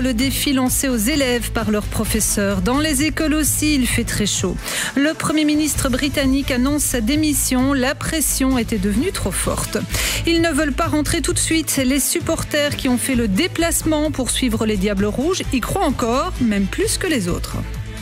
le défi lancé aux élèves par leurs professeurs. Dans les écoles aussi, il fait très chaud. Le Premier ministre britannique annonce sa démission. La pression était devenue trop forte. Ils ne veulent pas rentrer tout de suite. Les supporters qui ont fait le déplacement pour suivre les Diables Rouges y croient encore, même plus que les autres.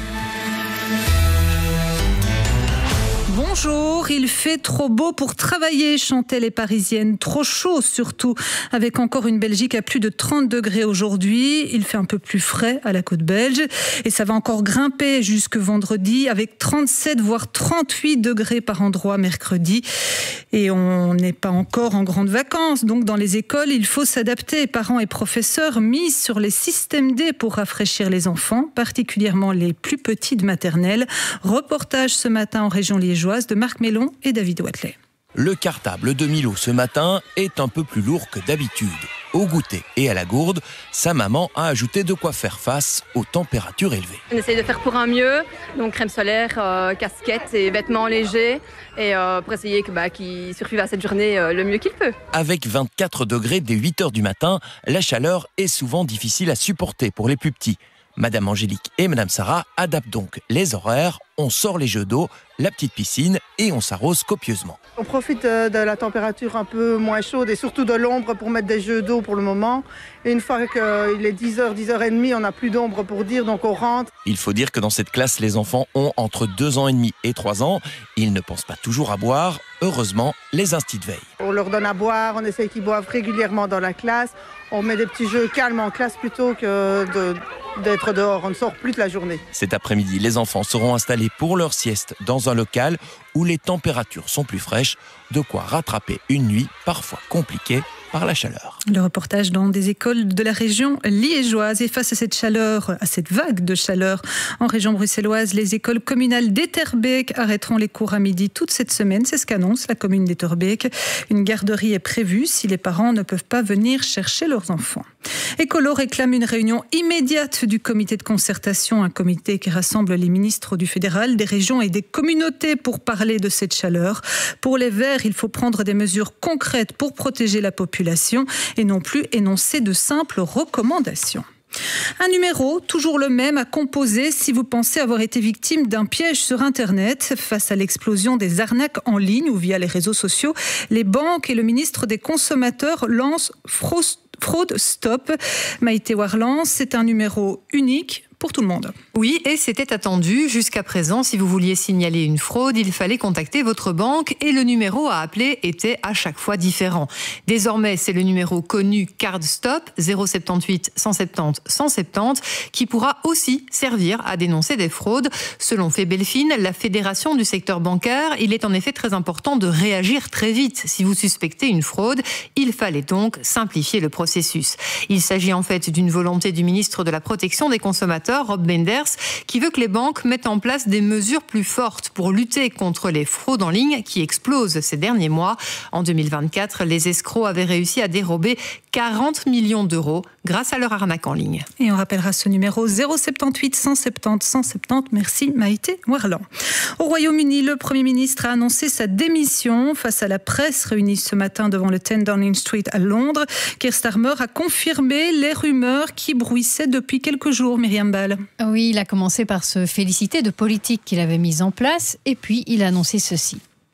Bonjour, il fait trop beau pour travailler, chantaient les Parisiennes. Trop chaud surtout, avec encore une Belgique à plus de 30 degrés aujourd'hui. Il fait un peu plus frais à la côte belge et ça va encore grimper jusque vendredi avec 37 voire 38 degrés par endroit mercredi. Et on n'est pas encore en grandes vacances, donc dans les écoles, il faut s'adapter. Parents et professeurs misent sur les systèmes D pour rafraîchir les enfants, particulièrement les plus petits de maternelle. Reportage ce matin en région liégeoise de Marc Mélon et David Watley. Le cartable de Milo ce matin est un peu plus lourd que d'habitude. Au goûter et à la gourde, sa maman a ajouté de quoi faire face aux températures élevées. On essaye de faire pour un mieux, donc crème solaire, casquette et vêtements légers, et pour essayer qu'il survive à cette journée le mieux qu'il peut. Avec 24 degrés dès 8h du matin, la chaleur est souvent difficile à supporter pour les plus petits. Madame Angélique et Madame Sarah adaptent donc les horaires, on sort les jeux d'eau, la petite piscine et on s'arrose copieusement. On profite de la température un peu moins chaude et surtout de l'ombre pour mettre des jeux d'eau pour le moment. Et une fois qu'il est 10h, 10h30, on n'a plus d'ombre pour dire, donc on rentre. Il faut dire que dans cette classe, les enfants ont entre 2 ans et demi et 3 ans. Ils ne pensent pas toujours à boire. Heureusement, les instits veillent. On leur donne à boire, on essaye qu'ils boivent régulièrement dans la classe. On met des petits jeux calmes en classe plutôt que d'être dehors. On ne sort plus de la journée. Cet après-midi, les enfants seront installés pour leur sieste dans un local où les températures sont plus fraîches, de quoi rattraper une nuit parfois compliquée par la chaleur. Le reportage dans des écoles de la région liégeoise. Et face à cette chaleur, à cette vague de chaleur en région bruxelloise, les écoles communales d'Etterbeek arrêteront les cours à midi toute cette semaine. C'est ce qu'annonce la commune d'Etterbeek. Une garderie est prévue si les parents ne peuvent pas venir chercher leurs enfants. Écolo réclame une réunion immédiate du comité de concertation, un comité qui rassemble les ministres du fédéral, des régions et des communautés pour parler de cette chaleur. Pour les Verts, il faut prendre des mesures concrètes pour protéger la population et non plus énoncer de simples recommandations. Un numéro, toujours le même, à composer si vous pensez avoir été victime d'un piège sur Internet. Face à l'explosion des arnaques en ligne ou via les réseaux sociaux, les banques et le ministre des Consommateurs lancent Fraude Stop. Maïté Warland, c'est un numéro unique pour tout le monde. Oui, et c'était attendu. Jusqu'à présent, si vous vouliez signaler une fraude, il fallait contacter votre banque et le numéro à appeler était à chaque fois différent. Désormais, c'est le numéro connu Card Stop 078 170 170 qui pourra aussi servir à dénoncer des fraudes. Selon Febelfin, la fédération du secteur bancaire, il est en effet très important de réagir très vite. Si vous suspectez une fraude, il fallait donc simplifier le processus. Il s'agit en fait d'une volonté du ministre de la Protection des Consommateurs, Rob Benders, qui veut que les banques mettent en place des mesures plus fortes pour lutter contre les fraudes en ligne qui explosent ces derniers mois. En 2024, les escrocs avaient réussi à dérober 40 millions d'euros grâce à leur arnaque en ligne. Et on rappellera ce numéro 078 170 170. Merci Maïté Warland. Au Royaume-Uni, le Premier ministre a annoncé sa démission face à la presse réunie ce matin devant le 10 Downing Street à Londres. Keir Starmer a confirmé les rumeurs qui bruissaient depuis quelques jours, Myriam Ball. Oui, il a commencé par se féliciter de politiques qu'il avait mises en place et puis il a annoncé ceci.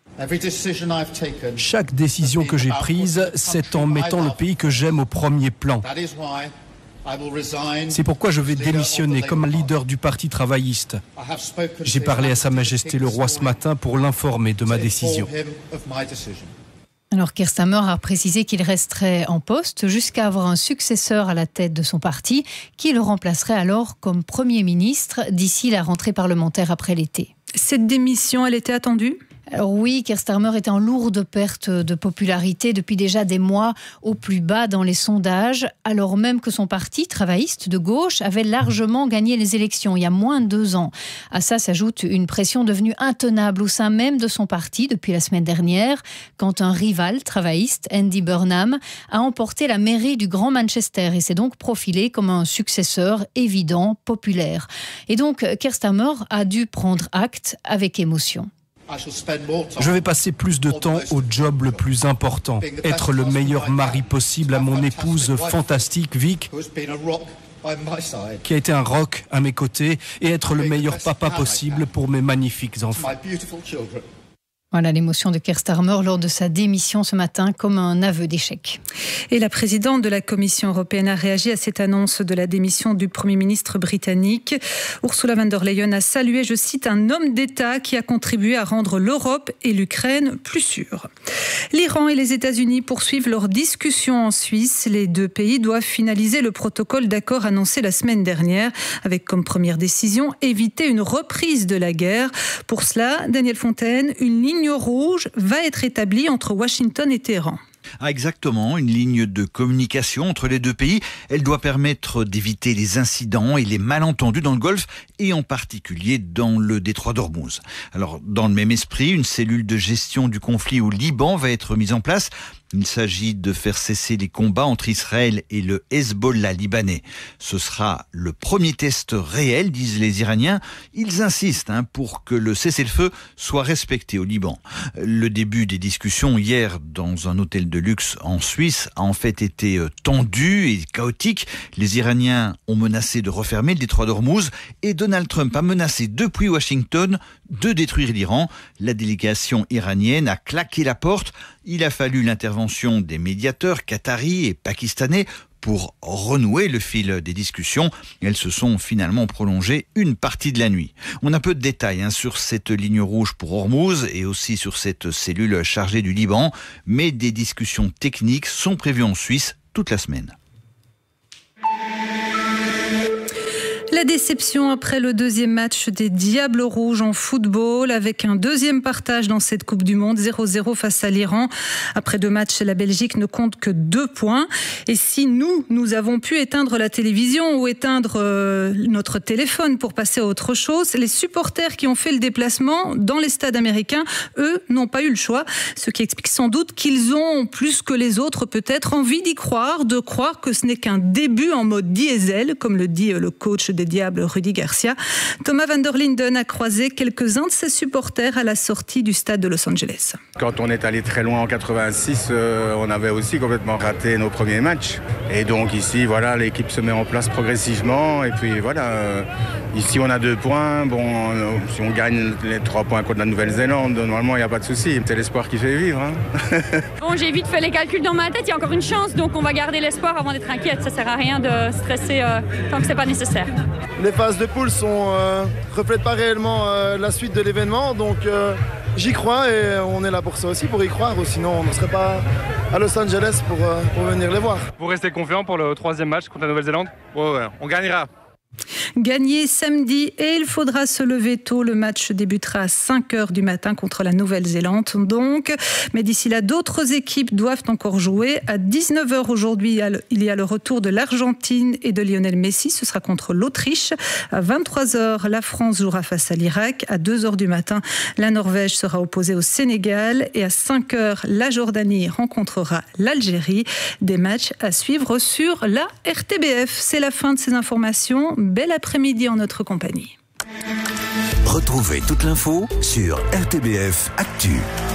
Chaque décision que j'ai prise, c'est en mettant le pays que j'aime au premier plan. C'est pourquoi je vais démissionner comme leader du Parti travailliste. J'ai parlé à Sa Majesté le Roi ce matin pour l'informer de ma décision. Alors Keir Starmer a précisé qu'il resterait en poste jusqu'à avoir un successeur à la tête de son parti qui le remplacerait alors comme Premier ministre d'ici la rentrée parlementaire après l'été. Cette démission, elle était attendue ? Alors oui, Keir Starmer était en lourde perte de popularité depuis déjà des mois au plus bas dans les sondages, alors même que son parti travailliste de gauche avait largement gagné les élections il y a moins de 2 ans. À ça s'ajoute une pression devenue intenable au sein même de son parti depuis la semaine dernière, quand un rival travailliste, Andy Burnham, a emporté la mairie du Grand Manchester et s'est donc profilé comme un successeur évident, populaire. Et donc Keir Starmer a dû prendre acte avec émotion. Je vais passer plus de temps au job le plus important, être le meilleur mari possible à mon épouse fantastique, Vic, qui a été un rock à mes côtés, et être le meilleur papa possible pour mes magnifiques enfants. Voilà l'émotion de Keir Starmer lors de sa démission ce matin, comme un aveu d'échec. Et la présidente de la Commission européenne a réagi à cette annonce de la démission du Premier ministre britannique. Ursula von der Leyen a salué, je cite, un homme d'État qui a contribué à rendre l'Europe et l'Ukraine plus sûres. L'Iran et les États-Unis poursuivent leurs discussions en Suisse. Les deux pays doivent finaliser le protocole d'accord annoncé la semaine dernière, avec comme première décision éviter une reprise de la guerre. Pour cela, Daniel Fontaine, une ligne rouge va être établie entre Washington et Téhéran. Ah, exactement, une ligne de communication entre les deux pays. Elle doit permettre d'éviter les incidents et les malentendus dans le Golfe et en particulier dans le détroit d'Ormuz. Alors, dans le même esprit, une cellule de gestion du conflit au Liban va être mise en place. Il s'agit de faire cesser les combats entre Israël et le Hezbollah libanais. Ce sera le premier test réel, disent les Iraniens. Ils insistent pour que le cessez-le-feu soit respecté au Liban. Le début des discussions hier dans un hôtel de luxe en Suisse a en fait été tendu et chaotique. Les Iraniens ont menacé de refermer le détroit d'Ormuz et Donald Trump a menacé depuis Washington de détruire l'Iran. La délégation iranienne a claqué la porte. Il a fallu l'intervention des médiateurs qataris et pakistanais pour renouer le fil des discussions. Elles se sont finalement prolongées une partie de la nuit. On a peu de détails sur cette ligne rouge pour Ormuz et aussi sur cette cellule chargée du Liban, mais des discussions techniques sont prévues en Suisse toute la semaine. La déception après le deuxième match des Diables Rouges en football, avec un deuxième partage dans cette Coupe du Monde, 0-0 face à l'Iran. Après 2 matchs, la Belgique ne compte que 2 points. Et si nous avons pu éteindre la télévision ou éteindre notre téléphone pour passer à autre chose, les supporters qui ont fait le déplacement dans les stades américains, eux, n'ont pas eu le choix. Ce qui explique sans doute qu'ils ont, plus que les autres peut-être, envie d'y croire, de croire que ce n'est qu'un début en mode diesel, comme le dit le coach des Diables, Rudy Garcia. Thomas van der Linden a croisé quelques-uns de ses supporters à la sortie du stade de Los Angeles. Quand on est allé très loin en 86, on avait aussi complètement raté nos premiers matchs. Et donc ici, voilà, l'équipe se met en place progressivement. Et puis voilà, ici on a 2 points. Bon, si on gagne les 3 points contre la Nouvelle-Zélande, normalement il n'y a pas de souci. C'est l'espoir qui fait vivre. Bon, j'ai vite fait les calculs dans ma tête. Il y a encore une chance, donc on va garder l'espoir avant d'être inquiète. Ça sert à rien de stresser tant que c'est pas nécessaire. Les phases de poule reflètent pas réellement la suite de l'événement, donc j'y crois et on est là pour ça aussi, pour y croire, ou sinon on ne serait pas à Los Angeles pour venir les voir. Vous restez confiant pour le 3e match contre la Nouvelle-Zélande ? Ouais, on gagnera. Gagné samedi et il faudra se lever tôt. Le match débutera à 5h du matin contre la Nouvelle-Zélande. Donc, mais d'ici là, d'autres équipes doivent encore jouer. À 19h aujourd'hui, il y a le retour de l'Argentine et de Lionel Messi. Ce sera contre l'Autriche. À 23h, la France jouera face à l'Irak. À 2h du matin, la Norvège sera opposée au Sénégal. Et à 5h, la Jordanie rencontrera l'Algérie. Des matchs à suivre sur la RTBF. C'est la fin de ces informations. Bel après-midi en notre compagnie. Retrouvez toute l'info sur RTBF Actu.